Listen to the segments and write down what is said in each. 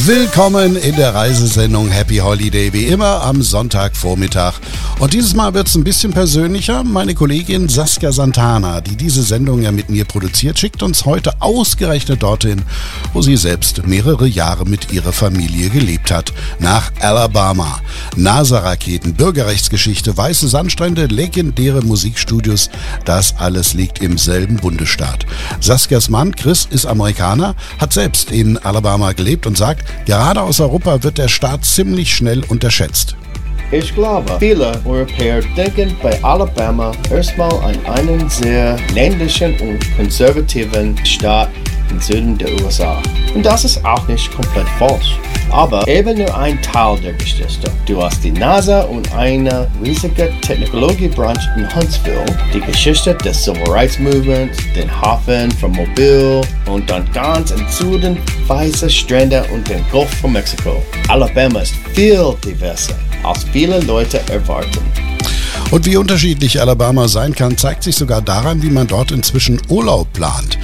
Willkommen in der Reisesendung Happy Holiday, wie immer am Sonntagvormittag. Und dieses Mal wird es ein bisschen persönlicher. Meine Kollegin Saskia Santana, die diese Sendung ja mit mir produziert, schickt uns heute ausgerechnet dorthin, wo sie selbst mehrere Jahre mit ihrer Familie gelebt hat. Nach Alabama. NASA-Raketen, Bürgerrechtsgeschichte, weiße Sandstrände, legendäre Musikstudios, das alles liegt im selben Bundesstaat. Saskias Mann Chris ist Amerikaner, hat selbst in Alabama gelebt und sagt, gerade aus Europa wird der Staat ziemlich schnell unterschätzt. Ich glaube, viele Europäer denken bei Alabama erstmal an einen sehr ländlichen und konservativen Staat im Süden der USA. Und das ist auch nicht komplett falsch. Aber eben nur ein Teil der Geschichte. Du hast die NASA und eine riesige Technologiebranche in Huntsville, die Geschichte des Civil Rights Movement, den Hafen von Mobile und dann ganz im Süden weiße Strände und den Golf von Mexiko. Alabama ist viel diverser, als viele Leute erwarten. Und wie unterschiedlich Alabama sein kann, zeigt sich sogar daran, wie man dort inzwischen Urlaub plant.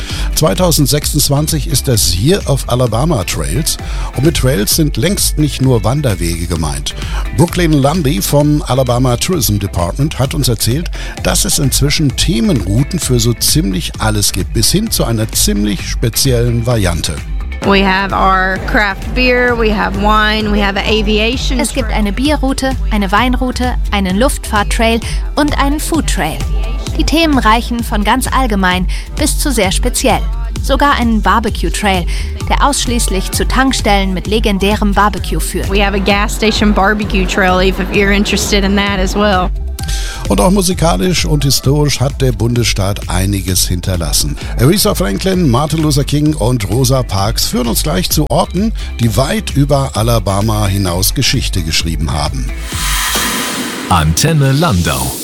2026 ist das Year of Alabama Trails und mit Trails sind längst nicht nur Wanderwege gemeint. Brooklyn Lundy vom Alabama Tourism Department hat uns erzählt, dass es inzwischen Themenrouten für so ziemlich alles gibt, bis hin zu einer ziemlich speziellen Variante. We have our craft beer, we have wine, we have an aviation. Es gibt eine Bierroute, eine Weinroute, einen Luftfahrttrail und einen Foodtrail. Die Themen reichen von ganz allgemein bis zu sehr speziell. Sogar einen Barbecue-Trail, der ausschließlich zu Tankstellen mit legendärem Barbecue führt. We have a gas station barbecue trail if you're interested in that as well. Und auch musikalisch und historisch hat der Bundesstaat einiges hinterlassen. Aretha Franklin, Martin Luther King und Rosa Parks führen uns gleich zu Orten, die weit über Alabama hinaus Geschichte geschrieben haben. Antenne Landau.